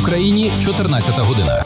Україні 14 година.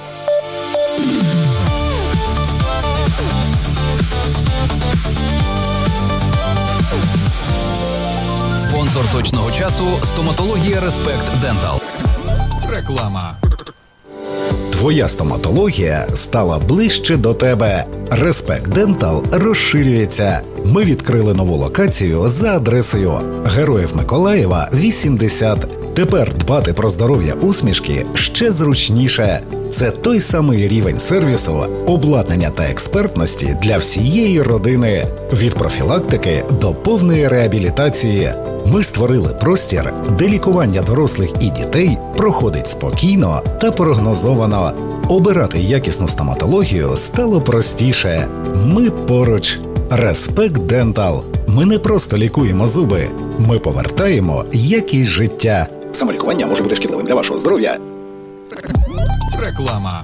Спонсор точного часу – стоматологія Респект Дентал. Реклама. Твоя стоматологія стала ближче до тебе. Респект Дентал розширюється. Ми відкрили нову локацію за адресою Героїв Миколаєва, 80. Тепер дбати про здоров'я усмішки ще зручніше. Це той самий рівень сервісу, обладнання та експертності для всієї родини. Від профілактики до повної реабілітації. Ми створили простір, де лікування дорослих і дітей проходить спокійно та прогнозовано. Обирати якісну стоматологію стало простіше. Ми поруч. Респект Дентал. Ми не просто лікуємо зуби. Ми повертаємо якість життя. Самолікування може бути шкідливим для вашого здоров'я. Реклама.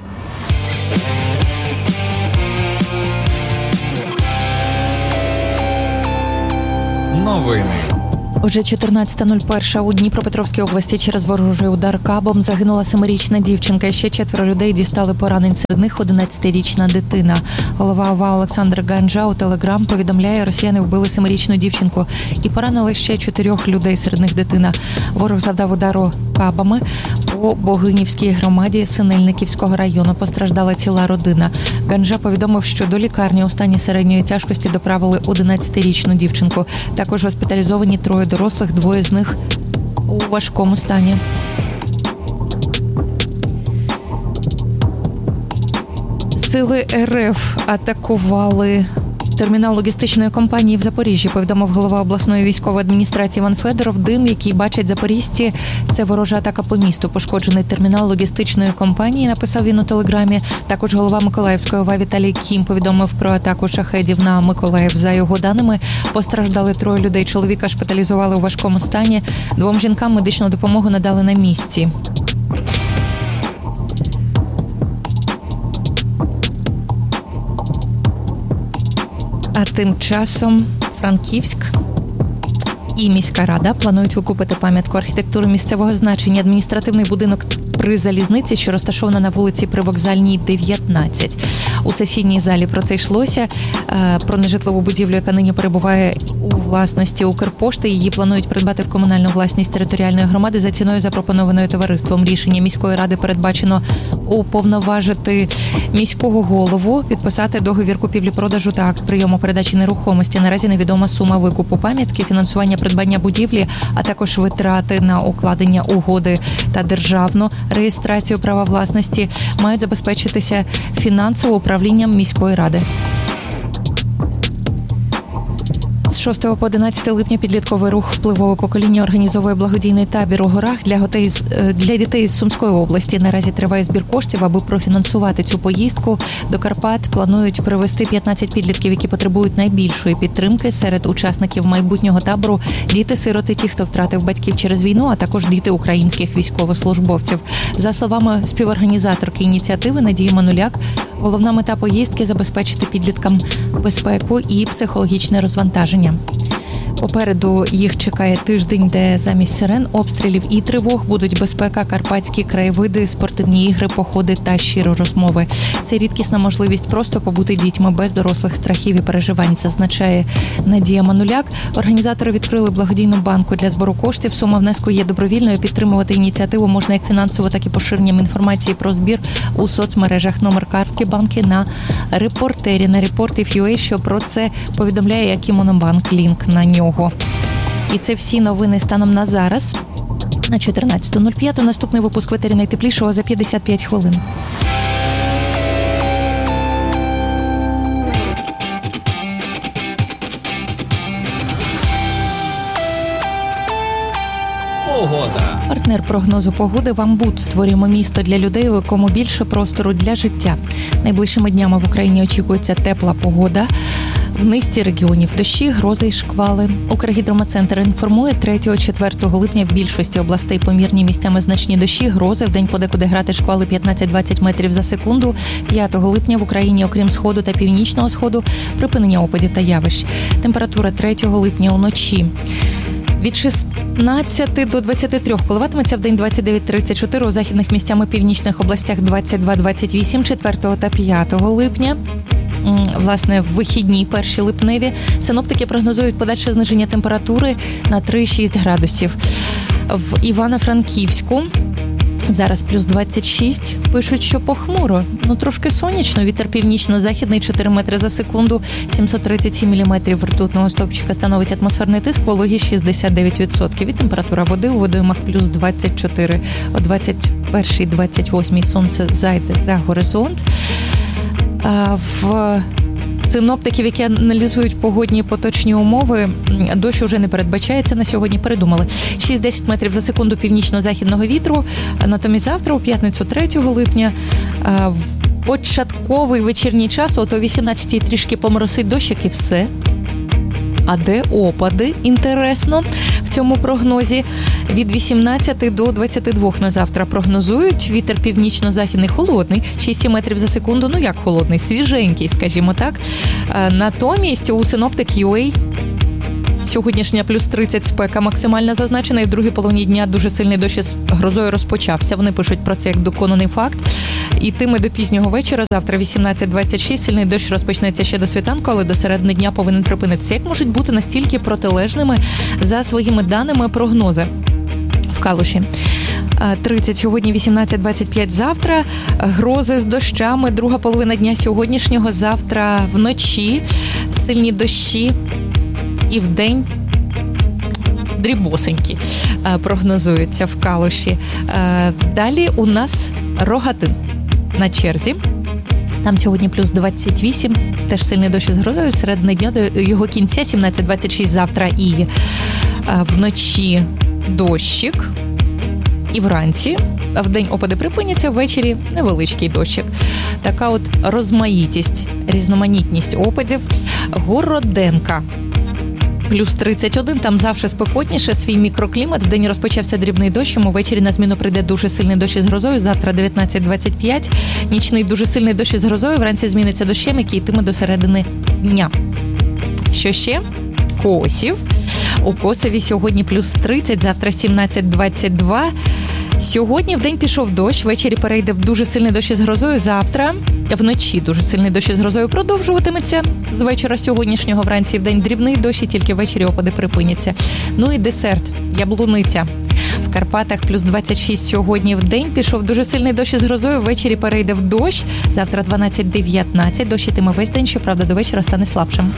Новини. Уже 14.01 у Дніпропетровській області через ворожий удар кабом загинула 7-річна дівчинка. Ще 4 людей дістали поранень, серед них 11-річна дитина. Голова ОВА Олександр Ганджа у Телеграм повідомляє, росіяни вбили 7-річну дівчинку і поранили ще 4 людей, серед них дитина. Ворог завдав удару кабами по Богинівській громаді Синельниківського району. Постраждала ціла родина. Ганджа повідомив, що до лікарні у стані середньої тяжкості доправили 11-річну дівчинку. Також госпіталізовані 3 дорослих, 2 з них у важкому стані. Сили РФ атакували термінал логістичної компанії в Запоріжжі, повідомив голова обласної військової адміністрації Іван Федоров. Дим, який бачать запоріжці, це ворожа атака по місту. Пошкоджений термінал логістичної компанії, написав він у Телеграмі. Також голова Миколаївської ОВА Віталій Кім повідомив про атаку шахедів на Миколаїв. За його даними, постраждали 3 людей. Чоловіка шпиталізували у важкому стані. 2 жінкам медичну допомогу надали на місці. А тим часом Франківськ і міська рада планують викупити пам'ятку архітектури місцевого значення, адміністративний будинок при залізниці, що розташована на вулиці Привокзальній, 19. У сесійній залі про це йшлося. Про нежитлову будівлю, яка нині перебуває у власності Укрпошти. Її планують придбати в комунальну власність територіальної громади за ціною, запропонованою товариством. Рішення міської ради передбачено уповноважити міського голову підписати договір купівлі-продажу та акт прийому передачі нерухомості. Наразі невідома сума викупу пам'ятки, фінансування придбання будівлі, а також витрати на укладення угоди та державну реєстрацію права власності мають забезпечитися фінансово управлінням міської ради. З 6 по 11 липня підлітковий рух «Впливове покоління» організовує благодійний табір у горах для дітей з Сумської області. Наразі триває збір коштів, аби профінансувати цю поїздку. До Карпат планують привезти 15 підлітків, які потребують найбільшої підтримки. Серед учасників майбутнього табору – діти-сироти, ті, хто втратив батьків через війну, а також діти українських військовослужбовців. За словами співорганізаторки ініціативи Надії Мануляк, головна мета поїздки – забезпечити підліткам безпеку і психологічне розвантаження. Попереду їх чекає тиждень, де замість сирен, обстрілів і тривог будуть безпека, карпатські краєвиди, спортивні ігри, походи та щирі розмови. Це рідкісна можливість просто побути дітьми без дорослих страхів і переживань, зазначає Надія Мануляк. Організатори відкрили благодійну банку для збору коштів. Сума внеску є добровільною. Підтримувати ініціативу можна як фінансово, так і поширенням інформації про збір у соцмережах. Номер картки банки на репортері, на Reportiv.ua, що про це повідомляє як і Монобанк. Лінк на нього. І це всі новини станом на зараз. На 14.05 наступний випуск «Ветері найтеплішого» за 55 хвилин. Погода. Партнер прогнозу погоди «Вамбут». Створюємо місто для людей, у якому більше простору для життя. Найближчими днями в Україні очікується тепла погода. В низці регіонів дощі, грози й шквали. Укргідрометцентр інформує, 3-4 липня в більшості областей помірні, місцями значні дощі, грози, вдень подекуди грати шквали 15-20 метрів за секунду. 5 липня в Україні, окрім сходу та північного сходу, припинення опадів та явищ. Температура 3 липня уночі Від 16 до 23 коливатиметься в день 29-34, у західних місцями північних областях 22-28, 4 та 5 липня. Власне, в вихідні перші липневі синоптики прогнозують подальше зниження температури на 3-6 градусів. В Івано-Франківську зараз плюс 26, пишуть, що похмуро, трошки сонячно, вітер північно-західний 4 метри за секунду, 737 міліметрів ртутного стовпчика становить атмосферний тиск, вологість 69%, і температура води у водоймах плюс 24, о 21-28 сонце зайде за горизонт. В синоптиків, які аналізують погодні поточні умови, дощ вже не передбачається на сьогодні, передумали. 6-10 метрів за секунду північно-західного вітру, натомість завтра, у п'ятницю 3 липня, в початковий вечірній час, от о 18-й трішки поморосить дощик і все. А де опади, інтересно, в цьому прогнозі? Від 18 до 22 на завтра прогнозують. Вітер північно-західний холодний, 6 метрів за секунду. Як холодний? Свіженький, скажімо так. Натомість у Synoptic.ua сьогоднішня плюс 30 спека максимально зазначена, і в другій половині дня дуже сильний дощ з грозою розпочався. Вони пишуть про це як доконаний факт. Ітиме до пізнього вечора, завтра 18-26, сильний дощ розпочнеться ще до світанку, але до середини дня повинен припинитися. Як можуть бути настільки протилежними за своїми даними прогнози? В Калуші 30 сьогодні, 18-25 завтра, грози з дощами, друга половина дня сьогоднішнього, завтра вночі сильні дощі і вдень дрібосенькі прогнозуються в Калуші. Далі у нас Рогатин на черзі. Там сьогодні плюс 28, теж сильний дощ з грозою, середини дня до його кінця 17-26 завтра і вночі дощик. І вранці, вдень опади припиняться, ввечері невеличкий дощик. Така от розмаїтість, різноманітність опадів. Городенка. Плюс 31, там завжди спекотніше, свій мікроклімат. Вдень розпочався дрібний дощ, увечері на зміну прийде дуже сильний дощ із грозою. Завтра 19-25, нічний дуже сильний дощ із грозою, вранці зміниться дощем, який йтиме до середини дня. Що ще? Косів. У Косові сьогодні плюс 30, завтра 17-22. Сьогодні вдень пішов дощ, ввечері перейде в дуже сильний дощ із грозою. Завтра вночі дуже сильний дощ із грозою продовжуватиметься. З вечора сьогоднішнього вранці вдень дрібний дощ, і тільки ввечері опади припиняться. І десерт. Яблуниця. В Карпатах плюс 26 сьогодні вдень пішов дуже сильний дощ із грозою, ввечері перейде в дощ. Завтра 12-19, дощ ітиме весь день, щоправда, до вечора стане слабшим.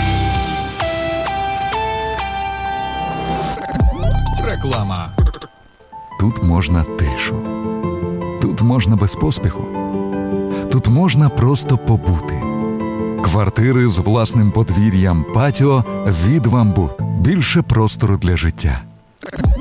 Реклама. Тут можна тишу. Тут можна без поспіху. Тут можна просто побути. Квартири з власним подвір'ям, патіо від Вамбут. Більше простору для життя.